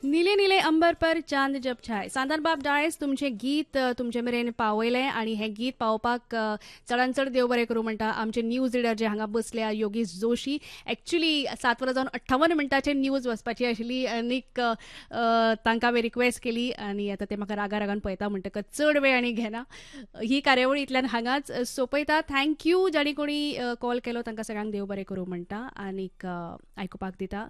नीले नीले अंबर पर चांद जब छाय सांतानबाब डायस तुमचे गीत तुमचे मेरेन पावयलें आनी हें गीत पावोवपाक चडांत चड देव बरें करूं म्हणटा आमचे न्यूज रिडर जे हांगा बसल्या योगेश जोशी. एक्चुली 7:58 न्यूज वचपाची आशिल्ली आनीक तांकां हांवें रिक्वेस्ट केली आनी आतां ते म्हाका रागान पळयता म्हणटकच चड वेळ आनी घेना. ही कार्यावळ इतल्यान हांगाच सोंपयता. थँक्यू जाणी कोणी कॉल केलो तांकां सगळ्यांक देव बरें करूं म्हणटा आनीक आयकुपाक दिता.